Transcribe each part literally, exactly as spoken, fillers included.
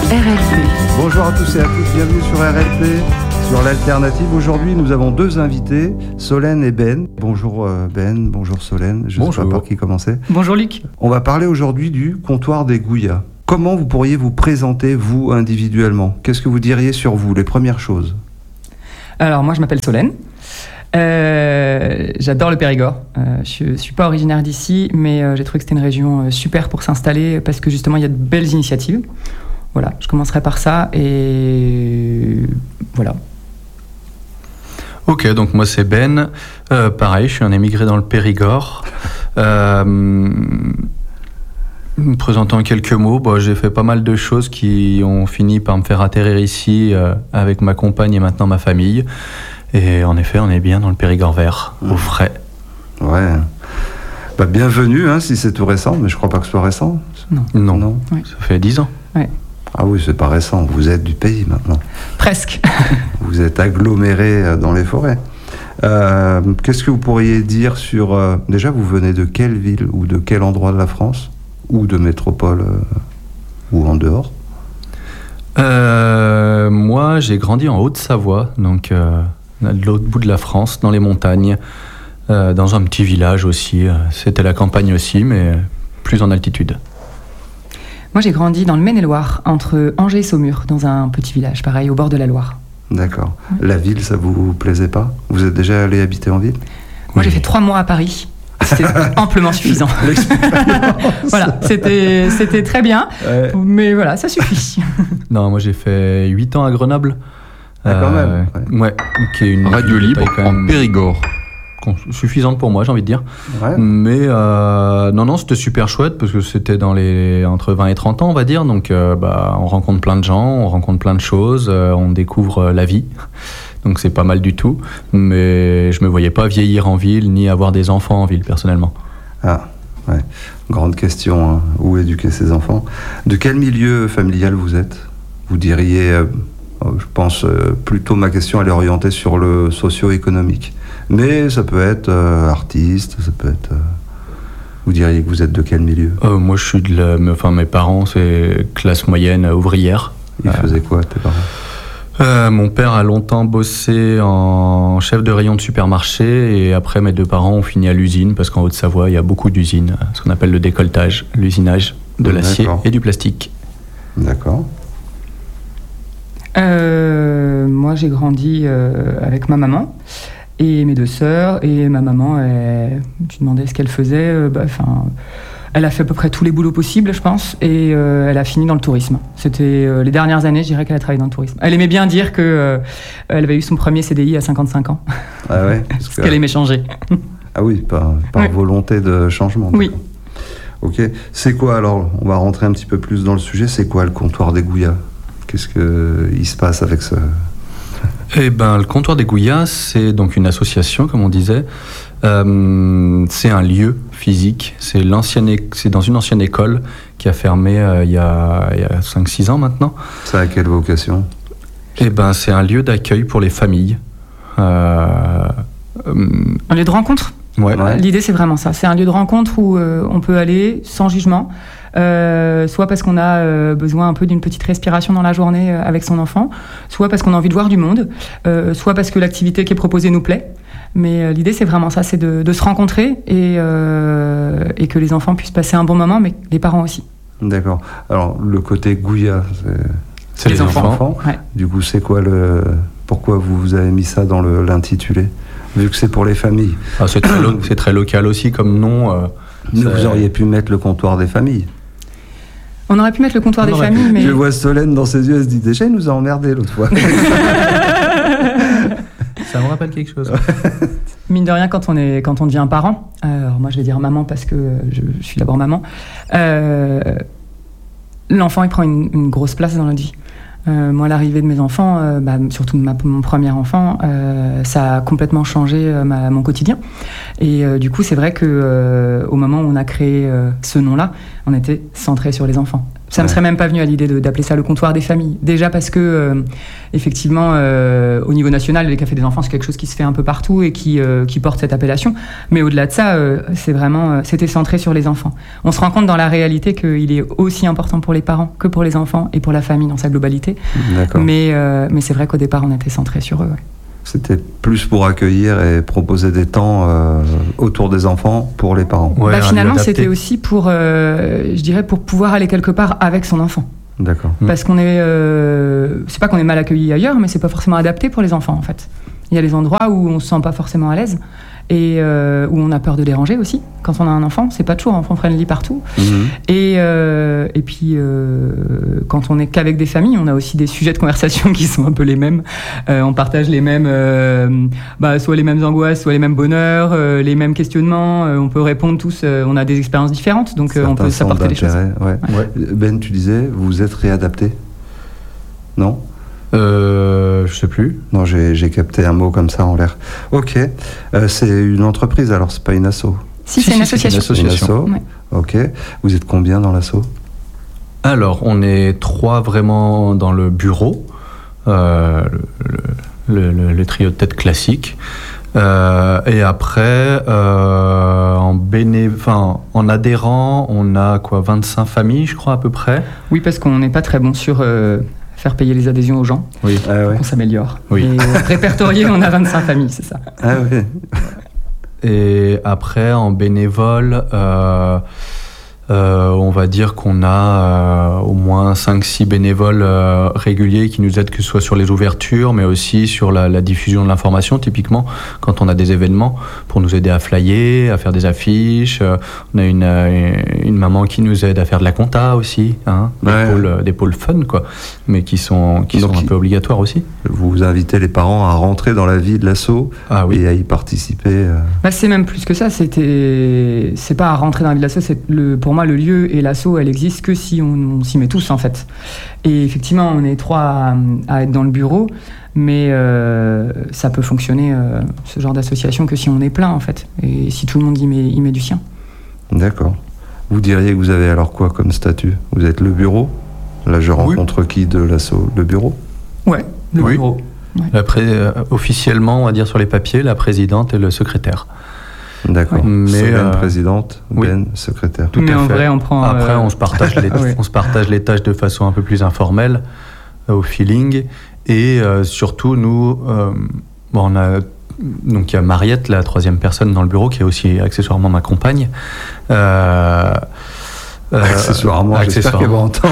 R L P. Bonjour à tous et à toutes, bienvenue sur R L P, sur l'Alternative. Aujourd'hui, nous avons deux invités, Solène et Ben. Bonjour Ben, bonjour Solène, je ne sais pas par qui commencer. Bonjour Luc. On va parler aujourd'hui du comptoir des Gouyas. Comment vous pourriez vous présenter, vous, individuellement ? Qu'est-ce que vous diriez sur vous, les premières choses ? Alors moi, je m'appelle Solène. Euh, j'adore le Périgord. Euh, je ne suis pas originaire d'ici, mais euh, j'ai trouvé que c'était une région euh, super pour s'installer parce que justement, il y a de belles initiatives. Voilà, je commencerai par ça et voilà. Ok, donc moi c'est Ben. Euh, pareil, je suis un émigré dans le Périgord. Euh, me présentant en quelques mots, bah, j'ai fait pas mal de choses qui ont fini par me faire atterrir ici euh, avec ma compagne et maintenant ma famille. Et en effet, on est bien dans le Périgord vert, mmh. au frais. Ouais. Bah, bienvenue, hein, si c'est tout récent, mais je crois pas que ce soit récent. Non. Non. non. Oui. Ça fait dix ans. Ouais. Ah oui, c'est pas récent. Vous êtes du pays maintenant. Presque. Vous êtes agglomérés dans les forêts. Euh, qu'est-ce que vous pourriez dire sur... Euh, déjà, vous venez de quelle ville ou de quel endroit de la France ? Ou de métropole euh, ou en dehors ? euh, Moi, j'ai grandi en Haute-Savoie, donc... Euh... de l'autre bout de la France, dans les montagnes, euh, dans un petit village aussi. C'était la campagne aussi, mais plus en altitude. Moi, j'ai grandi dans le Maine-et-Loire, entre Angers et Saumur, dans un petit village, pareil, au bord de la Loire. D'accord. Ouais. La ville, ça vous plaisait pas ? Vous êtes déjà allé habiter en ville ? Moi, oui. J'ai fait trois mois à Paris. C'était amplement suffisant. Voilà, c'était, c'était très bien, ouais. Mais voilà, ça suffit. Non, moi, j'ai fait huit ans à Grenoble. Ah, quand même. Euh, ouais. ouais, qui est une radio libre en Périgord. Suffisante pour moi, j'ai envie de dire. Ouais. Mais euh, non, non, c'était super chouette parce que c'était dans les entre vingt et trente ans, on va dire. Donc, euh, bah, on rencontre plein de gens, on rencontre plein de choses, euh, on découvre la vie. Donc, c'est pas mal du tout. Mais je me voyais pas vieillir en ville ni avoir des enfants en ville, personnellement. Ah, ouais. Grande question. Hein. Où éduquer ses enfants ? De quel milieu familial vous êtes ? Vous diriez... Euh, Je pense euh, plutôt ma question elle est orientée sur le socio-économique. Mais ça peut être euh, artiste, ça peut être... Euh, vous diriez que vous êtes de quel milieu ? euh, Moi je suis de la... Enfin mes parents c'est classe moyenne ouvrière. Ils euh, faisaient quoi tes parents ? euh, Mon père a longtemps bossé en chef de rayon de supermarché et après mes deux parents ont fini à l'usine parce qu'en Haute-Savoie il y a beaucoup d'usines, ce qu'on appelle le décolletage, l'usinage de l'acier D'accord. et du plastique. D'accord. Euh, moi, j'ai grandi euh, avec ma maman et mes deux sœurs. Et ma maman, elle, tu demandais ce qu'elle faisait. Euh, bah, elle a fait à peu près tous les boulots possibles, je pense. Et euh, elle a fini dans le tourisme. C'était euh, les dernières années, je dirais qu'elle a travaillé dans le tourisme. Elle aimait bien dire qu'elle euh, avait eu son premier C D I à cinquante-cinq ans. Ah ouais, parce, parce que... qu'elle aimait changer. Ah oui, par, par oui. volonté de changement. Oui. Ok. C'est quoi alors ? On va rentrer un petit peu plus dans le sujet. C'est quoi le comptoir des Gouyas ? Qu'est-ce qu'il se passe avec ça ? Eh ben, le comptoir des Gouyas, c'est donc une association, comme on disait. Euh, c'est un lieu physique. C'est, l'ancienne é- c'est dans une ancienne école qui a fermé euh, il y a, il y a cinq six ans maintenant. Ça a quelle vocation ? Eh ben, c'est un lieu d'accueil pour les familles. Euh, un lieu de rencontre ? Ouais. Ouais. L'idée, c'est vraiment ça. C'est un lieu de rencontre où euh, on peut aller sans jugement. Euh, soit parce qu'on a euh, besoin un peu d'une petite respiration dans la journée euh, avec son enfant, soit parce qu'on a envie de voir du monde, euh, soit parce que l'activité qui est proposée nous plaît. Mais euh, l'idée, c'est vraiment ça, c'est de, de se rencontrer et, euh, et que les enfants puissent passer un bon moment, mais les parents aussi. D'accord. Alors, le côté Gouya, c'est, c'est les, les enfants. enfants. Ouais. Du coup, c'est quoi le... Pourquoi vous avez mis ça dans le, l'intitulé ? Vu que c'est pour les familles. Ah, c'est, très lo- c'est très local aussi comme nom. Euh, Mais vous auriez pu mettre le comptoir des familles. On aurait pu mettre le comptoir on des familles, pu. mais... Je vois Solène dans ses yeux, elle se dit déjà, il nous a emmerdés l'autre fois. Ça me rappelle quelque chose. Mine de rien, quand on, est, quand on devient parent, alors moi je vais dire maman parce que je, je suis d'abord maman, euh, l'enfant il prend une, une grosse place dans notre vie. Euh, moi, l'arrivée de mes enfants, euh, bah, surtout de ma, mon premier enfant, euh, ça a complètement changé euh, ma, mon quotidien. Et euh, du coup, c'est vrai que euh, au moment où on a créé euh, ce nom-là, on était centré sur les enfants. Ça ne me serait même pas venu à l'idée de, d'appeler ça le comptoir des familles. Déjà parce que, euh, effectivement, euh, au niveau national, les cafés des enfants, c'est quelque chose qui se fait un peu partout et qui, euh, qui porte cette appellation. Mais au-delà de ça, euh, c'est vraiment, euh, c'était centré sur les enfants. On se rend compte dans la réalité qu'il est aussi important pour les parents que pour les enfants et pour la famille dans sa globalité. D'accord. Mais, euh, mais c'est vrai qu'au départ, on était centré sur eux. Ouais. C'était plus pour accueillir et proposer des temps euh, autour des enfants pour les parents. Ouais, bah, finalement, adapter. c'était aussi pour, euh, je dirais, pour pouvoir aller quelque part avec son enfant. D'accord. Mmh. Parce qu'on est, euh, c'est pas qu'on est mal accueilli ailleurs, mais c'est pas forcément adapté pour les enfants en fait. Il y a des endroits où on se sent pas forcément à l'aise et euh, où on a peur de déranger aussi. Quand on a un enfant, c'est pas toujours enfant friendly partout. Mmh. Et, euh, et puis, euh, quand on est qu'avec des familles, on a aussi des sujets de conversation qui sont un peu les mêmes. Euh, on partage les mêmes, euh, bah, soit les mêmes angoisses, soit les mêmes bonheurs, euh, les mêmes questionnements. Euh, on peut répondre tous. Euh, on a des expériences différentes, donc euh, on peut s'apporter des choses. Ouais. Ouais. Ben, tu disais, vous êtes réadapté ? Non ? Euh, je sais plus. Non, j'ai, j'ai capté un mot comme ça en l'air. Ok. Euh, c'est une entreprise, alors c'est pas une asso. Si, c'est une association. C'est une association. Une asso. Ouais. Ok. Vous êtes combien dans l'asso ? Alors, on est trois vraiment dans le bureau, euh, le, le, le, le trio de tête classique. Euh, et après, euh, en, béné... enfin, en adhérent, on a quoi, vingt-cinq familles, je crois, à peu près. Oui, parce qu'on n'est pas très bon sur euh, faire payer les adhésions aux gens. Oui. Ah ouais. On s'améliore. Oui. Et répertorié, on a vingt-cinq familles, c'est ça. Ah ouais. Et après, en bénévole, euh, euh, on va dire qu'on a euh, au moins cinq six bénévoles euh, réguliers qui nous aident, que ce soit sur les ouvertures, mais aussi sur la, la diffusion de l'information, typiquement, quand on a des événements, pour nous aider à flyer, à faire des affiches. Euh, on a une, euh, une maman qui nous aide à faire de la compta aussi, hein, des, Ouais. pôles, des pôles fun, quoi, mais qui sont, qui Donc, sont un peu obligatoires aussi. Vous invitez les parents à rentrer dans la vie de l'asso Ah oui. et à y participer. euh. Bah, c'est même plus que ça. C'était, c'est pas à rentrer dans la vie de l'asso. C'est le, pour moi, le lieu et l'asso, elle existe que si on, on s'y met tous en fait. Et effectivement, on est trois à, à être dans le bureau, mais euh, ça peut fonctionner euh, ce genre d'association que si on est plein en fait, et si tout le monde y met, y met du sien. D'accord. Vous diriez que vous avez alors quoi comme statut ? Vous êtes le bureau ? Là, je rencontre qui de l'asso ? Le bureau ? Ouais, le Oui. bureau. La pré- euh, officiellement, on va dire sur les papiers, la présidente et le secrétaire. D'accord. Ouais. Mais, Solène, euh, présidente, oui. Ben, secrétaire. Tout mais à en fait. vrai, on prend. Après, euh, on se partage les, ouais. on se partage les tâches de façon un peu plus informelle, euh, au feeling. Et euh, surtout, nous, euh, bon, on a donc il y a Mariette, la troisième personne dans le bureau, qui est aussi accessoirement ma compagne. Euh, euh, accessoirement, j'espère qu'elle va entendre.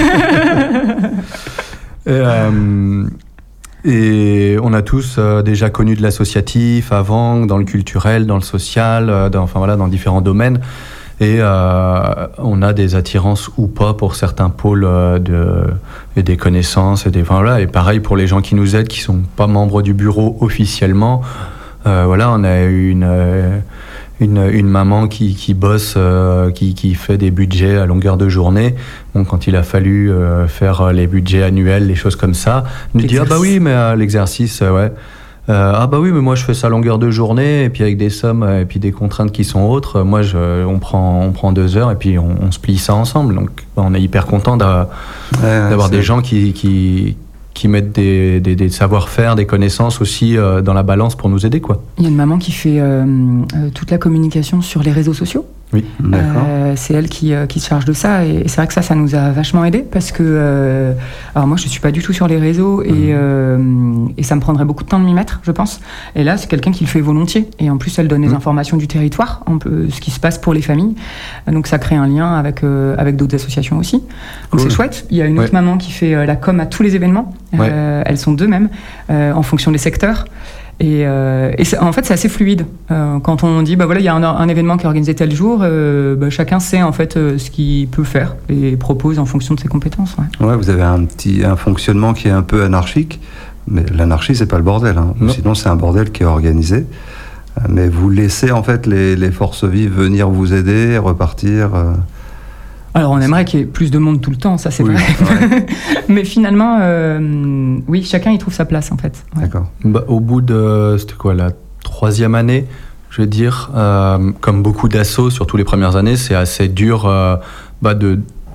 Et, euh, et on a tous euh, déjà connu de l'associatif avant, dans le culturel, dans le social, euh, dans, enfin voilà, dans différents domaines. Et euh, on a des attirances ou pas pour certains pôles euh, de, et des connaissances. Et, des, enfin, voilà, et pareil pour les gens qui nous aident, qui ne sont pas membres du bureau officiellement. Euh, voilà, on a eu une, euh, une, une maman qui, qui bosse, euh, qui, qui fait des budgets à longueur de journée. Bon, quand il a fallu euh, faire les budgets annuels, les choses comme ça, elle nous dit « Ah bah oui, mais euh, l'exercice, euh, ouais. Euh, ah bah oui, mais moi je fais ça à longueur de journée, et puis avec des sommes et puis des contraintes qui sont autres. Moi, je, on, prend, on prend deux heures et puis on, on se plie ça ensemble. Donc bah, on est hyper content d'a, Ouais, d'avoir c'est- des gens qui... qui qui mettent des, des, des savoir-faire, des connaissances aussi euh, dans la balance pour nous aider, quoi. Il y a une maman qui fait euh, euh, toute la communication sur les réseaux sociaux. Oui. D'accord. Euh, c'est elle qui, euh, qui se charge de ça, et, et c'est vrai que ça, ça nous a vachement aidé parce que, euh, alors moi, je suis pas du tout sur les réseaux et, euh, et ça me prendrait beaucoup de temps de m'y mettre, je pense. Et là, c'est quelqu'un qui le fait volontiers, et en plus, elle donne les Mmh. informations du territoire, un peu ce qui se passe pour les familles. Donc ça crée un lien avec euh, avec d'autres associations aussi. Donc Cool. c'est chouette. Il y a une autre Ouais. maman qui fait euh, la com à tous les événements. Ouais. Euh, elles sont deux même, euh, en fonction des secteurs. Et, euh, et c'est- en fait, c'est assez fluide. Euh, quand on dit, bah voilà, il y a un, un événement qui est organisé tel jour, euh, bah, chacun sait en fait euh, ce qu'il peut faire et propose en fonction de ses compétences. Ouais. Ouais, vous avez un petit un fonctionnement qui est un peu anarchique, mais l'anarchie c'est pas le bordel. Hein. Non. Sinon c'est un bordel qui est organisé. Euh, Mais vous laissez en fait les, les forces vives venir vous aider, repartir. euh. Alors, on aimerait qu'il y ait plus de monde tout le temps, ça c'est Oui, vrai. Mais finalement, euh, oui, chacun y trouve sa place en fait. Ouais. D'accord. Bah, au bout de, c'était quoi, la troisième année, je veux dire, euh, comme beaucoup d'assos, surtout les premières années, c'est assez dur euh, bah, de,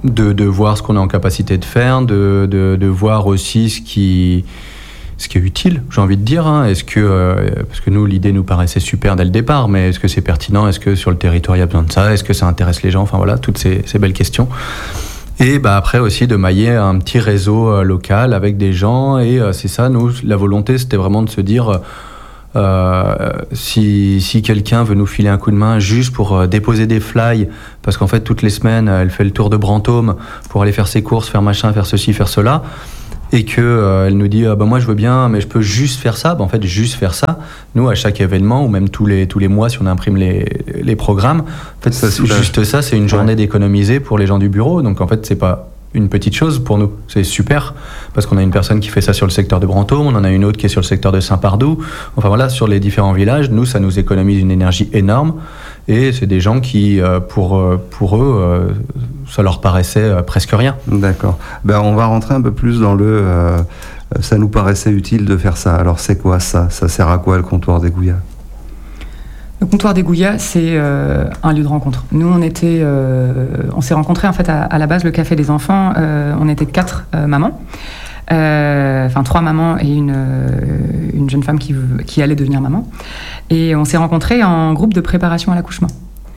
de, de voir ce qu'on est en capacité de faire, de, de, de voir aussi ce qui, ce qui est utile, j'ai envie de dire. Hein. Est-ce que, euh, parce que nous, l'idée nous paraissait super dès le départ, mais est-ce que c'est pertinent? Est-ce que sur le territoire, il y a besoin de ça? Est-ce que ça intéresse les gens? Enfin voilà, toutes ces, ces belles questions. Et bah, après aussi de mailler un petit réseau euh, local avec des gens. Et euh, c'est ça, nous, la volonté, c'était vraiment de se dire... Euh, si, si quelqu'un veut nous filer un coup de main juste pour euh, déposer des fly, parce qu'en fait toutes les semaines elle fait le tour de Brantôme pour aller faire ses courses, faire machin, faire ceci, faire cela, et que euh, elle nous dit ah, bah, moi je veux bien mais je peux juste faire ça, bah, en fait juste faire ça, nous à chaque événement ou même tous les, tous les mois si on imprime les, les programmes, en fait ça, juste ça c'est une journée ouais. d'économiser pour les gens du bureau, donc en fait c'est pas une petite chose pour nous, c'est super parce qu'on a une personne qui fait ça sur le secteur de Brantôme, on en a une autre qui est sur le secteur de Saint-Pardoux, enfin voilà, sur les différents villages, nous ça nous économise une énergie énorme et c'est des gens qui pour, pour eux ça leur paraissait presque rien. D'accord, ben, on va rentrer un peu plus dans le euh, ça nous paraissait utile de faire ça, alors c'est quoi ça? Ça sert à quoi le comptoir des Gouillas? Le comptoir des Gouillas, c'est euh, un lieu de rencontre. Nous, on était, euh, on s'est rencontrés en fait à, à la base le café des enfants. Euh, on était quatre euh, mamans, euh, enfin trois mamans et une euh, une jeune femme qui qui allait devenir maman. Et on s'est rencontrés en groupe de préparation à l'accouchement.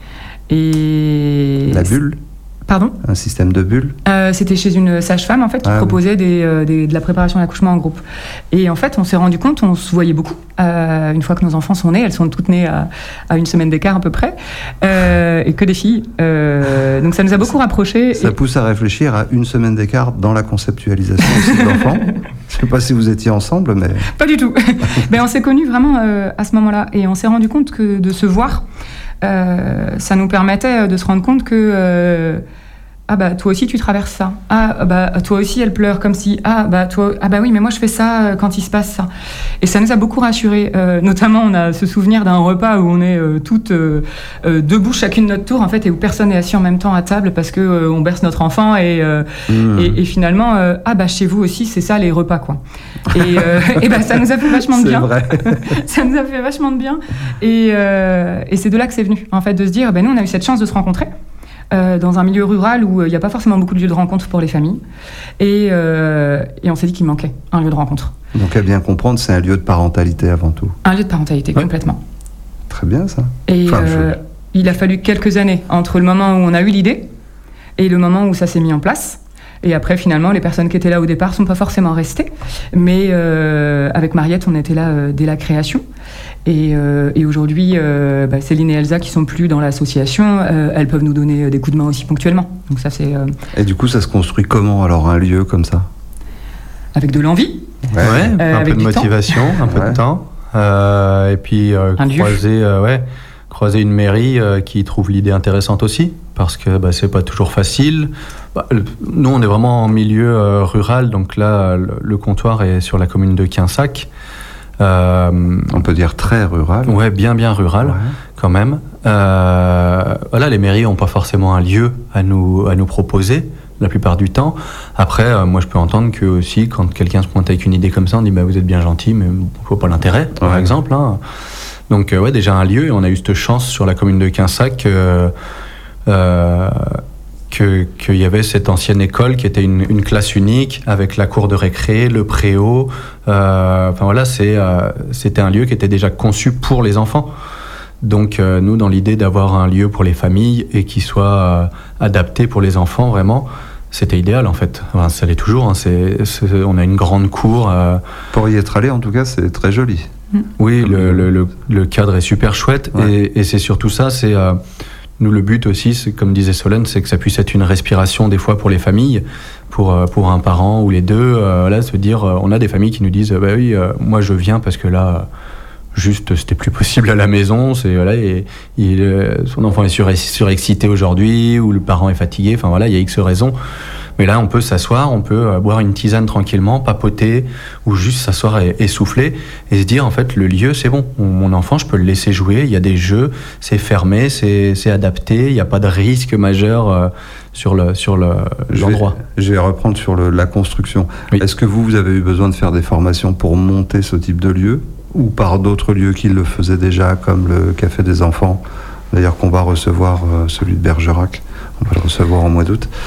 Et la bulle. Pardon ? Un système de bulles euh, C'était chez une sage-femme en fait qui ah, proposait oui. des, euh, des, de la préparation à l'accouchement en groupe. Et en fait, on s'est rendu compte, on se voyait beaucoup. Euh, une fois que nos enfants sont nés, elles sont toutes nées à, à une semaine d'écart à peu près, euh, et que des filles. Euh, donc ça nous a beaucoup rapprochés. Ça et... pousse à réfléchir à une semaine d'écart dans la conceptualisation aussi de l'enfant. Je ne sais pas si vous étiez ensemble, mais... Pas du tout. Mais on s'est connus vraiment euh, à ce moment-là. Et on s'est rendu compte que de se voir, euh, ça nous permettait de se rendre compte que... Euh, ah bah toi aussi tu traverses ça. Ah bah toi aussi elle pleure comme si. Ah bah toi. Ah bah oui mais moi je fais ça quand il se passe ça. Et ça nous a beaucoup rassurés. Euh, notamment on a ce souvenir d'un repas où on est euh, toutes euh, euh, debout chacune notre tour en fait et où personne n'est assis en même temps à table parce que euh, on berce notre enfant et euh, mmh. et, et finalement euh, ah bah chez vous aussi c'est ça les repas quoi. Et, euh, et bah ça nous a fait vachement de bien. C'est vrai. Ça nous a fait vachement de bien. Et euh, et c'est de là que c'est venu en fait de se dire ben nous on a eu cette chance de se rencontrer. Euh, dans un milieu rural où il euh, n'y a pas forcément beaucoup de lieux de rencontre pour les familles. Et, euh, et on s'est dit qu'il manquait un lieu de rencontre. Donc à bien comprendre, c'est un lieu de parentalité avant tout. Un lieu de parentalité, ouais. Complètement. Très bien ça. Et enfin, euh, je... il a fallu quelques années entre le moment où on a eu l'idée et le moment où ça s'est mis en place. Et après, finalement, les personnes qui étaient là au départ ne sont pas forcément restées. Mais euh, avec Mariette, on était là euh, dès la création. Et, euh, et aujourd'hui, euh, bah, Céline et Elsa, qui sont plus dans l'association, euh, elles peuvent nous donner des coups de main aussi ponctuellement. Donc ça, c'est, euh... Et du coup, ça se construit comment, alors, un lieu comme ça? Avec de l'envie. Ouais, ouais euh, un peu de motivation, temps. un peu ouais. de temps. Euh, et puis, euh, croiser, euh, ouais, croiser une mairie euh, qui trouve l'idée intéressante aussi. Parce que bah, c'est pas toujours facile. Bah, le, nous, on est vraiment en milieu euh, rural, donc là, le, le comptoir est sur la commune de Quinsac. Euh, on peut dire très rural. Ouais, bien, bien rural, ouais. quand même. Euh, voilà, les mairies n'ont pas forcément un lieu à nous, à nous proposer, la plupart du temps. Après, euh, moi, je peux entendre que aussi, quand quelqu'un se pointe avec une idée comme ça, on dit bah, « vous êtes bien gentil, mais on ne voit pas l'intérêt », par ouais. exemple. Hein. Donc, euh, ouais, déjà un lieu, et on a eu cette chance sur la commune de Quinsac... Euh, Euh, que, qu'il y avait cette ancienne école qui était une, une classe unique avec la cour de récré, le préau. Euh, enfin voilà, c'est, euh, c'était un lieu qui était déjà conçu pour les enfants. Donc euh, nous, dans l'idée d'avoir un lieu pour les familles et qui soit euh, adapté pour les enfants, vraiment, c'était idéal en fait. Enfin, ça l'est toujours. Hein, c'est, c'est, on a une grande cour. Euh... Pour y être allé, en tout cas, c'est très joli. Oui, le, le, le, le cadre est super chouette ouais. et, et c'est surtout ça, c'est... Euh, Nous, le but aussi, c'est, comme disait Solène, c'est que ça puisse être une respiration des fois pour les familles, pour, pour un parent ou les deux. Euh, là, se dire, euh, on a des familles qui nous disent, bah oui, euh, moi je viens parce que là, juste, c'était plus possible à la maison. C'est voilà, et, et euh, son enfant est sur, surexcité aujourd'hui ou le parent est fatigué. Enfin voilà, il y a X raisons. Mais là, on peut s'asseoir, on peut euh, boire une tisane tranquillement, papoter, ou juste s'asseoir et, et souffler, et se dire, en fait, le lieu, c'est bon. Mon enfant, je peux le laisser jouer, il y a des jeux, c'est fermé, c'est, c'est adapté, il n'y a pas de risque majeur euh, sur, le, sur le, l'endroit. Je vais, je vais reprendre sur le, la construction. Oui. Est-ce que vous, vous avez eu besoin de faire des formations pour monter ce type de lieu, ou par d'autres lieux qui le faisaient déjà, comme le Café des Enfants, d'ailleurs qu'on va recevoir, euh, celui de Bergerac, on va le recevoir en mois d'août.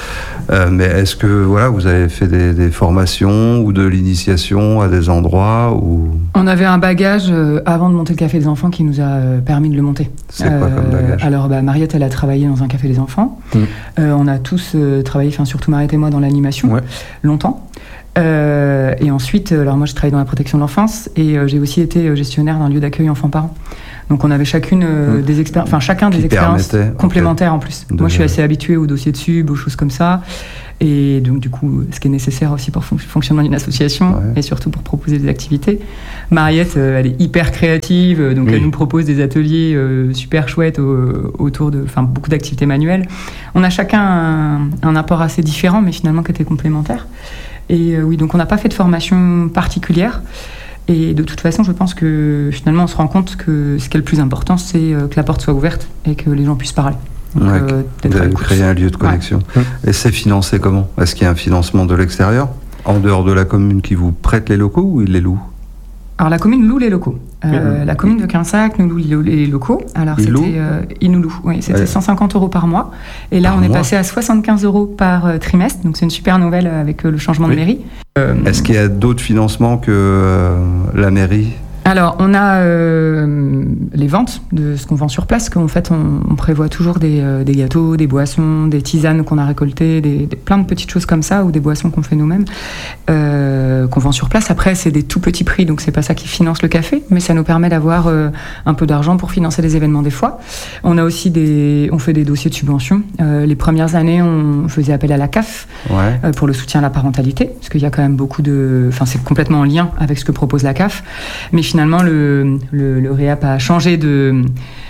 Euh, mais est-ce que voilà, vous avez fait des, des formations ou de l'initiation à des endroits où... On avait un bagage euh, avant de monter le Café des Enfants qui nous a euh, permis de le monter. C'est quoi comme bagage ? Alors bah, Mariette, elle a travaillé dans un Café des Enfants. Mmh. Euh, on a tous euh, travaillé, enfin surtout Mariette et moi, dans l'animation, ouais. longtemps. Euh, et ensuite, alors moi, j'ai travaillé dans la protection de l'enfance et euh, j'ai aussi été gestionnaire d'un lieu d'accueil enfants-parents. Donc on avait chacune euh, mmh. des expériences, enfin chacun des expériences complémentaires okay. en plus. De... Moi, je suis assez habituée aux dossiers de sub, aux choses comme ça. Et donc, du coup, ce qui est nécessaire aussi pour le fonctionnement d'une association, ouais. et surtout pour proposer des activités. Mariette, euh, elle est hyper créative, donc oui. elle nous propose des ateliers euh, super chouettes au, autour de, enfin, beaucoup d'activités manuelles. On a chacun un, un apport assez différent, mais finalement qui était complémentaire. Et euh, oui, donc on n'a pas fait de formation particulière. Et de toute façon, je pense que finalement, on se rend compte que ce qui est le plus important, c'est euh, que la porte soit ouverte et que les gens puissent parler. Donc, ouais, euh, vous avez créé un lieu de connexion. Ouais. Et c'est financé comment ? Est-ce qu'il y a un financement de l'extérieur, en dehors de la commune qui vous prête les locaux ou il les loue ? Alors la commune loue les locaux. Euh, mmh. La commune de Quinsac nous loue les locaux. Alors il c'était, loue euh, il nous loue. Oui, c'était ouais. cent cinquante euros par mois. Et là, par on est mois. passé à soixante-quinze euros par euh, trimestre. Donc c'est une super nouvelle avec euh, le changement oui. de mairie. Euh, Est-ce qu'il y a d'autres financements que euh, la mairie ? Alors, on a euh, les ventes de ce qu'on vend sur place, qu'en fait, on, on prévoit toujours des, euh, des gâteaux, des boissons, des tisanes qu'on a récoltées, des, des, plein de petites choses comme ça, ou des boissons qu'on fait nous-mêmes, euh, qu'on vend sur place. Après, c'est des tout petits prix, donc c'est pas ça qui finance le café, mais ça nous permet d'avoir euh, un peu d'argent pour financer les événements des fois. On a aussi des, on fait des dossiers de subvention. Euh, les premières années, on faisait appel à la C A F ouais. euh, pour le soutien à la parentalité, parce qu'il y a quand même beaucoup de, enfin, c'est complètement en lien avec ce que propose la C A F, mais finalement, le, le, le réap a changé de,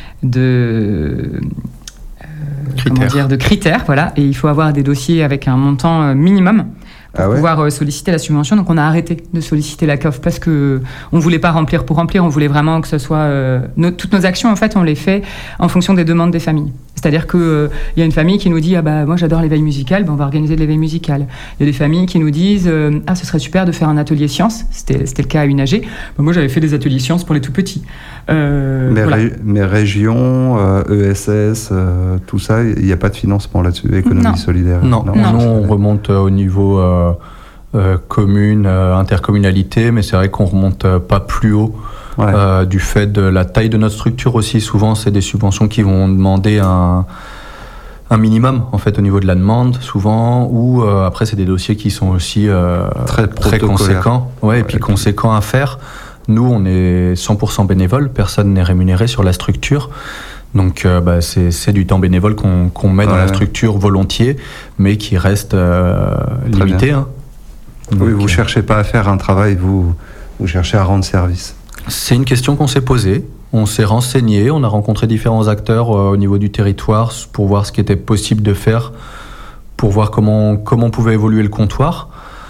de, euh, comment dire, de critères, voilà, et il faut avoir des dossiers avec un montant minimum pour ah ouais. pouvoir solliciter la subvention. Donc on a arrêté de solliciter la C A F parce que on voulait pas remplir pour remplir, on voulait vraiment que ce soit euh, nos, toutes nos actions en fait on les fait en fonction des demandes des familles. C'est-à-dire que euh, y a une famille qui nous dit ah bah moi j'adore l'éveil musical, ben on va organiser de l'éveil musical. Il y a des familles qui nous disent euh, ah ce serait super de faire un atelier sciences. C'était c'était le cas à Unagé. Ben, moi j'avais fait des ateliers sciences pour les tout petits. Euh, mais, voilà. ré, mais régions, euh, E S S, euh, tout ça, il n'y a pas de financement là-dessus, économie non. solidaire. Non, non. non. Nous, on remonte au niveau euh, euh, commune, euh, intercommunalité, mais c'est vrai qu'on remonte euh, pas plus haut. Ouais. Euh, du fait de la taille de notre structure aussi. Souvent, c'est des subventions qui vont demander un, un minimum en fait au niveau de la demande, souvent. Ou euh, après, c'est des dossiers qui sont aussi euh, très, très conséquents, ouais, ouais, et puis conséquents à faire. Nous, on est cent pour cent bénévoles, personne n'est rémunéré sur la structure. Donc, euh, bah, c'est, c'est du temps bénévole qu'on, qu'on met ouais. dans la structure volontiers, mais qui reste euh, limité. Hein. Donc, oui, vous ne euh, cherchez pas à faire un travail, vous, vous cherchez à rendre service. C'est une question qu'on s'est posée. On s'est renseigné, on a rencontré différents acteurs euh, au niveau du territoire pour voir ce qui était possible de faire, pour voir comment, comment pouvait évoluer le comptoir.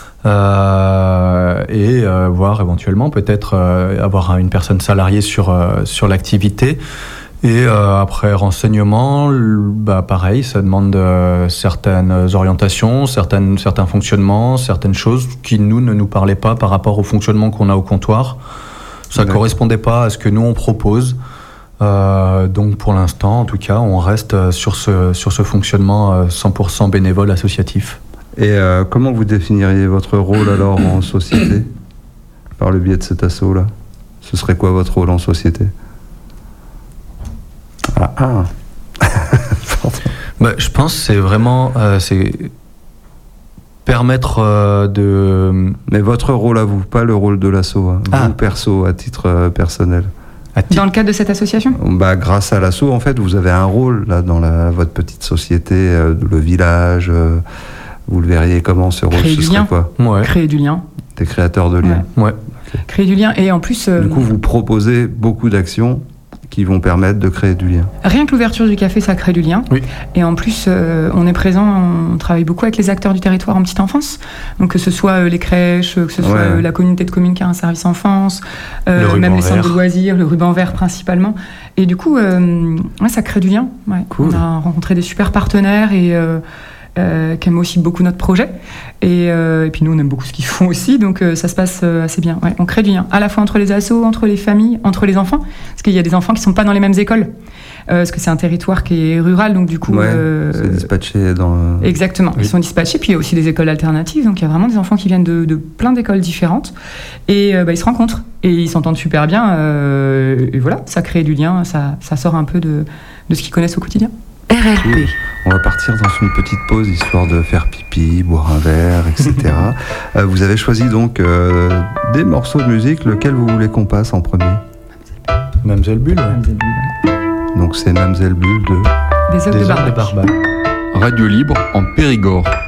Euh, et euh, voir éventuellement peut-être euh, avoir une personne salariée sur, euh, sur l'activité. Et euh, après renseignement, bah, pareil, ça demande euh, certaines orientations, certaines, certains fonctionnements, certaines choses qui nous ne nous parlaient pas par rapport au fonctionnement qu'on a au comptoir. Ça ne correspondait pas à ce que nous on propose. Euh, donc pour l'instant, en tout cas, on reste sur ce, sur ce fonctionnement cent pour cent bénévole associatif. Et euh, comment vous définiriez votre rôle alors en société, par le biais de cet assaut-là ? Ce serait quoi votre rôle en société ? Ah, ah. bah, je pense que c'est vraiment... Euh, c'est permettre euh, de... Mais votre rôle à vous, pas le rôle de l'asso, hein. ah. Vous perso, à titre euh, personnel. À titre... Dans le cadre de cette association ? Bah, grâce à l'asso, en fait, vous avez un rôle là, dans la, votre petite société, euh, le village... Euh, vous le verriez comment ce rôle ? Créer ce du serait lien. Quoi ? Ouais. Créer du lien. Des créateurs de liens. Ouais. ouais. Okay. Créer du lien et en plus. Euh... Du coup, vous proposez beaucoup d'actions qui vont permettre de créer du lien. Rien que l'ouverture du café, ça crée du lien. Oui. Et en plus, euh, on est présent, on travaille beaucoup avec les acteurs du territoire en petite enfance. Donc que ce soit euh, les crèches, que ce soit ouais. euh, la communauté de communes qui a un service enfance, euh, même les centres de loisirs, le ruban vert principalement. Et du coup, euh, ouais, ça crée du lien. Ouais. Cool. On a rencontré des super partenaires et. Euh, euh, qui aiment aussi beaucoup notre projet. Et, euh, et puis nous, on aime beaucoup ce qu'ils font aussi, donc euh, ça se passe euh, assez bien. Ouais, on crée du lien, à la fois entre les assos, entre les familles, entre les enfants, parce qu'il y a des enfants qui ne sont pas dans les mêmes écoles, euh, parce que c'est un territoire qui est rural, donc du coup... Ouais, euh, c'est dispatché dans... Exactement, Oui. ils sont dispatchés, puis il y a aussi des écoles alternatives, donc il y a vraiment des enfants qui viennent de, de plein d'écoles différentes, et euh, bah, ils se rencontrent, et ils s'entendent super bien, euh, et voilà, ça crée du lien, ça, ça sort un peu de, de ce qu'ils connaissent au quotidien. R L P. On va partir dans une petite pause, histoire de faire pipi, boire un verre, et cetera. euh, vous avez choisi donc euh, des morceaux de musique, lequel vous voulez qu'on passe en premier? Mamselle Bulle, ouais. Donc c'est Mamselle Bulle de... Des œufs Des de heures de barbac. Barbac. Radio libre en Périgord.